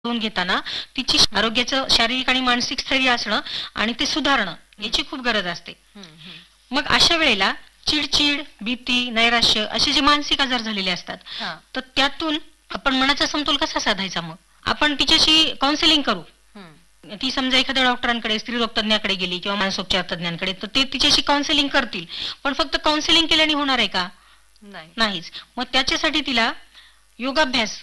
करून घेताना तिची आरोग्याचं शारीरिक आणि मानसिक स्थैर्य असणं आणि ते सुधारणं याची खूप गरज असते. मग अशा वेळेला चिडचिड, भीती, नैराश्य असे जे मानसिक आजार झालेले असतात, तर त्यातून आपण मनाचा समतोल कसा साधायचा? मग आपण तिच्याशी काउन्सिलिंग करू. ती समजा एखाद्या डॉक्टरांकडे, स्त्रीरोग तज्ञाकडे गेली किंवा मानसोपचार तज्ञांकडे, तर ते तिच्याशी काउन्सिलिंग करतील. पण फक्त काउन्सिलिंग केल्याने होणार आहे का? नाहीच. मग त्याच्यासाठी तिला योगाभ्यास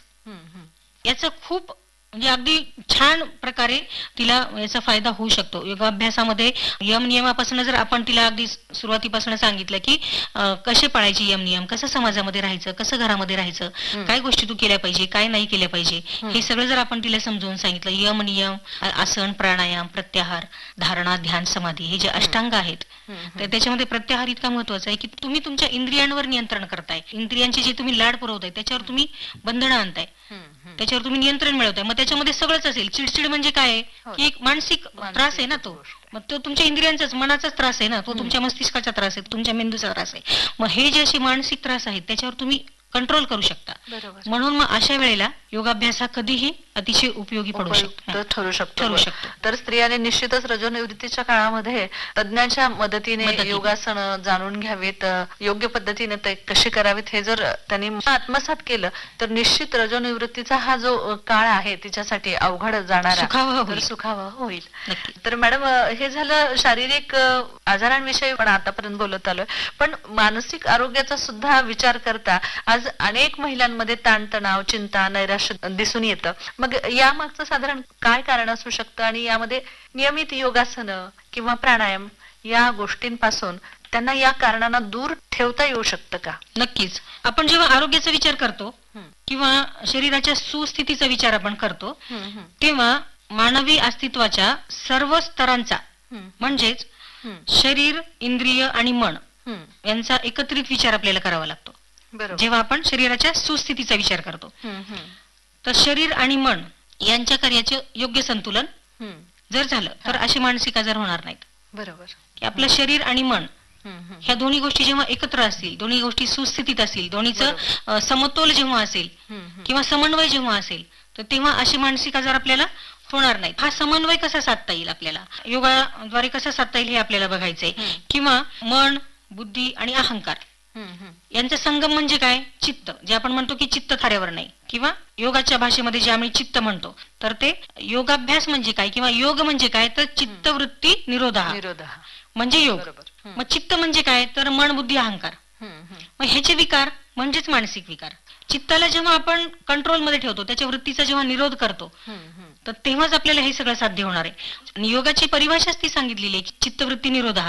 याचं खूप म्हणजे अगदी छान प्रकारे तिला याचा फायदा होऊ शकतो. योगाभ्यासामध्ये यम नियमापासून जर आपण तिला अगदी सुरुवातीपासून सांगितलं की कसे पाळायचे यम नियम, कसं समाजामध्ये राहायचं, कसं घरामध्ये राहायचं, काय गोष्टी तू केल्या पाहिजे, काय नाही केल्या पाहिजे, हे सगळं जर आपण तिला समजावून सांगितलं, यम नियम, आसन, प्राणायाम, प्रत्याहार, धारणा, ध्यान, समाधी हे जे अष्टांग आहेत, तर त्याच्यामध्ये प्रत्याहार इतका महत्वाचा आहे की तुम्ही तुमच्या इंद्रियांवर नियंत्रण करताय. इंद्रियांचे जे तुम्ही लाड पुरवताय त्याच्यावर तुम्ही बंधनं आणताय, त्याच्यावर तुम्ही नियंत्रण मिळवताय. मग त्याच्यामध्ये सगळंच असेल. चिडचिड म्हणजे काय आहे की एक मानसिक त्रास आहे ना तो. मग तो तुमच्या इंद्रियांचाच, मनाचाच त्रास आहे ना तो, तुमच्या मस्तिष्काचा त्रास आहे, तुमच्या मेंदूचा त्रास आहे. मग हे जे असे मानसिक त्रास आहेत त्याच्यावर तुम्ही कंट्रोल करू शकता. म्हणून मग अशा वेळेला योगाभ्यास हा कधीही अतिशय उपयोगी पडू शकतो, ठरू शकतो. तर स्त्रियाने निश्चितच रजोनिवृत्तीच्या काळामध्ये तज्ञांच्या मदतीने योगासन जाणून घ्यावीत, योग्य पद्धतीने ते कसे करावेत हे जर त्यांनी आत्मसात केलं तर निश्चित रजोनिवृत्तीचा हा जो काळ आहे तिच्यासाठी अवघड जाणारा सुखावा होईल. तर मॅडम, हे झालं शारीरिक आजारांविषयी पण आतापर्यंत बोलत आलोय, पण मानसिक आरोग्याचा सुद्धा विचार करता आज अनेक महिलांमध्ये ताणतणाव, चिंता, नैराश्य दिसून येतं. मग यामागचं साधारण काय कारण असू शकतं आणि यामध्ये नियमित योगासन किंवा प्राणायाम या गोष्टींपासून त्यांना या कारणांना दूर ठेवता येऊ शकतं का? नक्कीच. आपण जेव्हा आरोग्याचा विचार करतो किंवा शरीराच्या सुस्थितीचा विचार आपण करतो, तेव्हा मानवी अस्तित्वाच्या सर्व स्तरांचा म्हणजेच शरीर, इंद्रिय आणि मन यांचा एकत्रित विचार आपल्याला करावा लागतो. जेव्हा आपण शरीराच्या सुस्थितीचा विचार करतो, तर शरीर आणि मन यांच्या कार्याचे योग्य संतुलन जर झालं तर असे मानसिक आजार होणार नाहीत. बरोबर. की आपलं शरीर आणि मन ह्या दोन्ही गोष्टी जेव्हा एकत्र असतील, दोन्ही गोष्टी सुस्थितीत असतील, दोन्हीचं समतोल जेव्हा असेल किंवा समन्वय जेव्हा असेल, तर तेव्हा असे मानसिक आजार आपल्याला होणार नाहीत. हा समन्वय कसा साधता येईल, आपल्याला योगाद्वारे कसा साधता येईल हे आपल्याला बघायचंय. किंवा मन, बुद्धी आणि अहंकार यांचा संगम म्हणजे काय? चित्त, जे आपण म्हणतो की चित्त थाऱ्यावर नाही, किंवा योगाच्या भाषेमध्ये जे आम्ही चित्त म्हणतो, तर ते योगाभ्यास म्हणजे काय किंवा योग म्हणजे काय, तर चित्तवृत्ती निरोध म्हणजे योग. मग चित्त म्हणजे काय, तर मन, बुद्धी, अहंकार. मग ह्याचे विकार म्हणजेच मानसिक विकार. चित्ताला जेव्हा आपण कंट्रोलमध्ये ठेवतो, त्याच्या वृत्तीचा जेव्हा निरोध करतो, तर तेव्हाच आपल्याला हे सगळं साध्य होणार आहे. आणि योगाची परिभाषाच ती सांगितलेली आहे की चित्तवृत्ती निरोध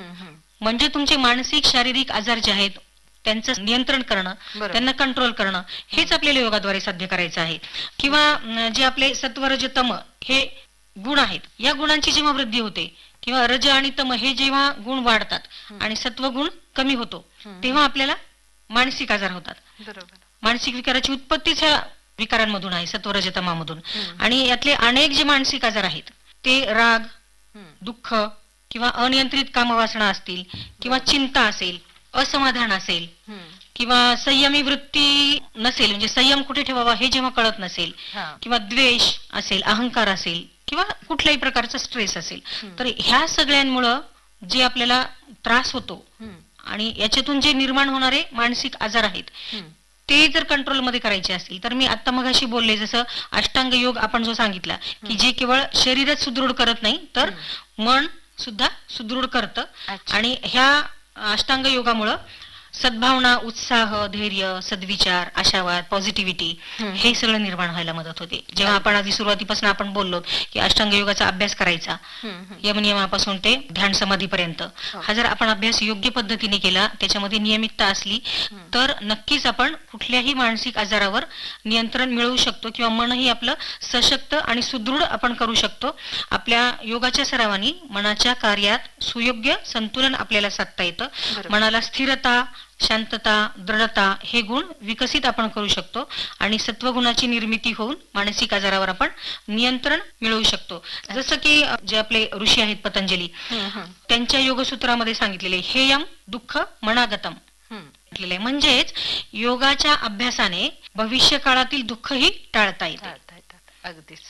म्हणजे तुमचे मानसिक शारीरिक आजार जे आहेत त्यांचं नियंत्रण करणं, त्यांना कंट्रोल करणं, हेच आपल्याला योगाद्वारे साध्य करायचं आहे. किंवा जे आपले सत्व, रज, तम हे गुण आहेत, या गुणांची जेव्हा वृद्धी होते किंवा रज आणि तम हे जेव्हा गुण वाढतात आणि सत्व गुण कमी होतो, तेव्हा आपल्याला मानसिक आजार होतात. मानसिक विकाराची उत्पत्तीच ह्या विकारांमधून आहे, सत्व, रज, तमामधून. आणि यातले अनेक जे मानसिक आजार आहेत ते राग, दुःख किंवा अनियंत्रित कामवासना असतील, किंवा चिंता असेल, असमाधान असेल, किंवा संयमी वृत्ती नसेल, म्हणजे संयम कुठे ठेवावा हे जेव्हा कळत नसेल, किंवा द्वेष असेल, अहंकार असेल, किंवा कुठल्याही प्रकारचा स्ट्रेस असेल, तर ह्या सगळ्यांमुळं जे आपल्याला त्रास होतो आणि याच्यातून जे निर्माण होणारे मानसिक आजार आहेत ते जर कंट्रोलमध्ये करायचे असतील, तर मी आता मगाशी बोलले जसं अष्टांग योग आपण जो सांगितला की जे केवळ शरीरच सुदृढ करत नाही तर मन सुद्धा सुदृढ करतं. आणि ह्या अष्टांग योगामुळं सद्भावना, उत्साह, धैर्य, सद्विचार, आशावाद, पॉझिटिव्हिटी हे सगळं निर्माण व्हायला मदत होते. जेव्हा आपण आधी सुरुवातीपासून आपण बोललो की अष्टांग योगाचा अभ्यास करायचा, यमनियमापासून ते ध्यान समाधीपर्यंत, हा जर आपण अभ्यास योग्य पद्धतीने केला, त्याच्यामध्ये नियमितता असली, तर नक्कीच आपण कुठल्याही मानसिक आजारावर नियंत्रण मिळवू शकतो किंवा मनही आपलं सशक्त आणि सुदृढ आपण करू शकतो. आपल्या योगाच्या सरावानी मनाच्या कार्यात सुयोग्य संतुलन आपल्याला साधता येतं. मनाला स्थिरता, शांतता, दृढता हे गुण विकसित आपण करू शकतो आणि सत्वगुणाची निर्मिती होऊन मानसिक आजारावर आपण नियंत्रण मिळवू शकतो. जसं की जे आपले ऋषी आहेत पतंजली, त्यांच्या योगसूत्रामध्ये सांगितलेले हेयम दुःख मनागतम म्हटलेले, म्हणजेच योगाच्या अभ्यासाने भविष्य काळातील दुःखही टाळता येते. अगदीच